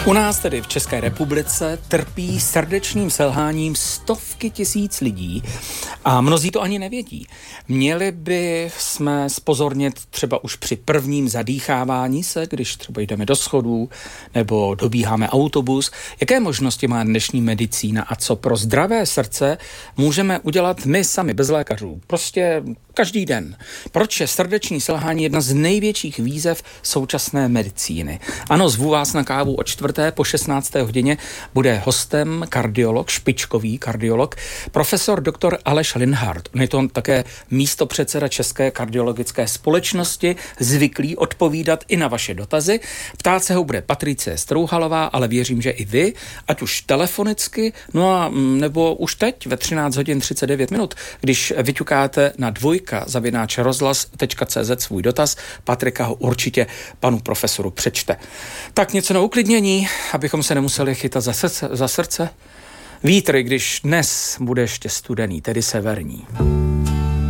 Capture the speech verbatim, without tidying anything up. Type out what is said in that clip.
U nás tedy v České republice trpí srdečním selháním stovky tisíc lidí a mnozí to ani nevědí. Měli by jsme zpozornit třeba už při prvním zadýchávání se, když třeba jdeme do schodů nebo dobíháme autobus. Jaké možnosti má dnešní medicína a co pro zdravé srdce můžeme udělat my sami bez lékařů? Prostě každý den. Proč je srdeční selhání jedna z největších výzev současné medicíny? Ano, zvu vás na kávu o čtvrté po šestnácté hodině. Bude hostem kardiolog, špičkový kardiolog, profesor doktor Aleš Linhart. On je to také místopředseda České kardiologické společnosti, zvyklý odpovídat i na vaše dotazy. Ptát se ho bude Patricie Strouhalová, ale věřím, že i vy, ať už telefonicky, no a nebo už teď ve třináct hodin třicet devět minut, když vyťukáte na dvojka zavináč rozhlas tečka cé zet svůj dotaz, Patrika ho určitě panu profesoru přečte. Tak něco na uklidnění, abychom se nemuseli chytat za srdce, za srdce. Vítr, když dnes bude ještě studený, tedy severní.